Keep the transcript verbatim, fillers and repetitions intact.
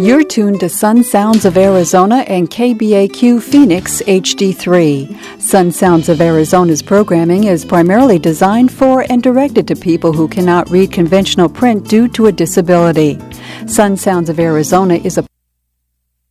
You're tuned to Sun Sounds of Arizona and K B A Q Phoenix H D three. Sun Sounds of Arizona's programming is primarily designed for and directed to people who cannot read conventional print due to a disability. Sun Sounds of Arizona is a